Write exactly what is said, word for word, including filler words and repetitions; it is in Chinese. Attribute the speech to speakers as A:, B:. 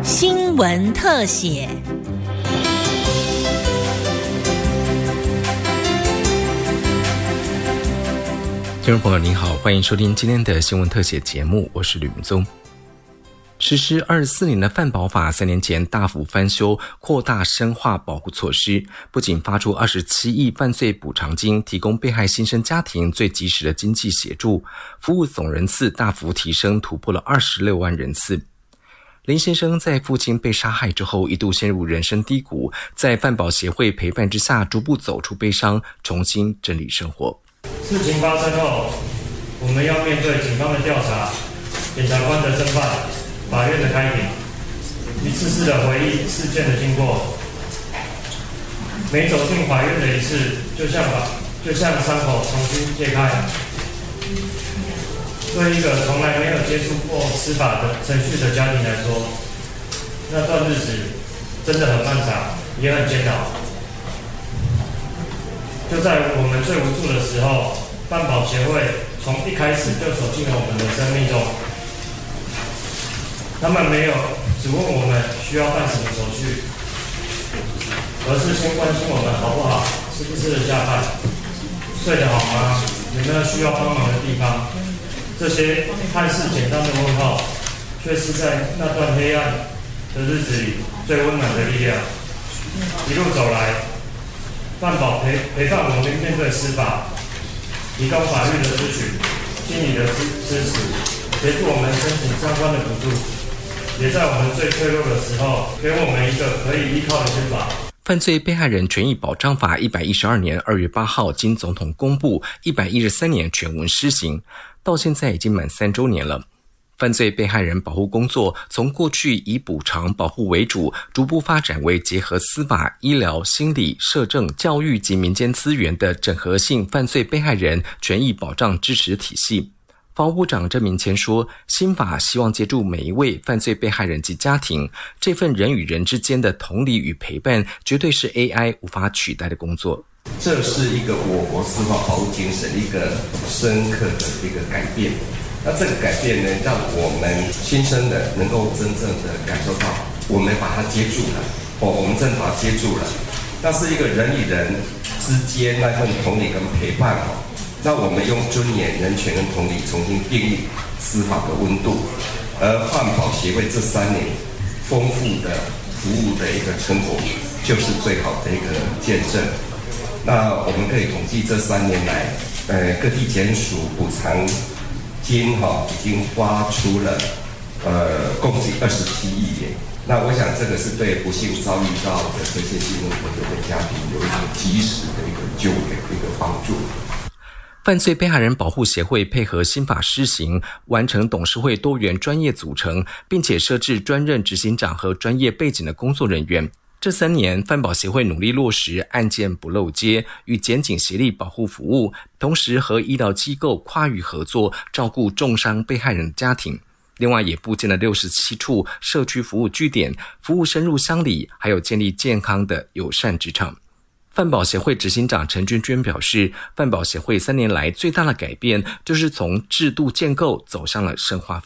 A: 新闻特写。
B: 听众朋友您好，欢迎收听今天的新闻特写节目，我是吕明宗。实施二十四年的犯保法三年前大幅翻修，扩大深化保护措施，不仅发出二十七亿犯罪补偿金，提供被害新生家庭最及时的经济协助，服务总人次大幅提升，突破了二十六万人次。林先生在父亲被杀害之后一度陷入人生低谷，在犯保协会陪伴之下逐步走出悲伤，重新整理生活。
C: 事情发生后，我们要面对警方的调查、检察官的侦办、法院的开庭，一次次的回忆事件的经过。每走进法院的一次，就像把就像伤口重新揭开。对一个从来没有接触过司法的程序的家庭来说，那段日子真的很漫长，也很煎熬。就在我们最无助的时候，犯保协会从一开始就走进了我们的生命中。他们没有只问我们需要办什么手续，而是先关心我们好不好，吃不吃得下饭，睡得好吗，有没有需要帮忙的地方。这些看似简单的问候，却是在那段黑暗的日子里最温暖的力量。一路走来，犯保陪陪伴我们面对司法，提供法律的咨询、心理的支支持，协助我们申请相关的补助，也在我们最脆弱的时候，给我们一个可以依靠的肩膀。
B: 犯罪被害人权益保障法一百一十二年二月八号经总统公布，一百一十三年全文施行，到现在已经满三周年了。犯罪被害人保护工作从过去以补偿保护为主，逐步发展为结合司法、医疗、心理、社政、教育及民间资源的整合性犯罪被害人权益保障支持体系。法务部长郑明谦说，新法希望接住每一位犯罪被害人及家庭，这份人与人之间的同理与陪伴，绝对是 A I 无法取代的工作。
D: 这是一个我国司法保护精神一个深刻的一个改变。那这个改变呢，让我们新生的能够真正的感受到，我们把它接住了，哦，我们真的把它接住了。那是一个人与人之间那份同理跟陪伴哦。那我们用尊严、人权跟同理重新定义司法的温度，而犯保协会这三年丰富的服务的一个成果，就是最好的一个见证。那我们可以统计这三年来，呃，各地检署补偿金哈、哦、已经发出了呃共计二十七亿元。那我想这个是对不幸遭遇到的这些新闻朋友的家庭有一个及时的一个救援、一个帮助。
B: 犯罪被害人保护协会配合新法施行，完成董事会多元专业组成，并且设置专任执行长和专业背景的工作人员。这三年，犯保协会努力落实案件不漏接，与检警协力保护服务，同时和医疗机构跨域合作，照顾重伤被害人的家庭。另外也布建了六十七处社区服务据点，服务深入乡里，还有建立健康的友善职场。犯保协会执行长陈娟娟表示，犯保协会三年来最大的改变就是从制度建构走向了深化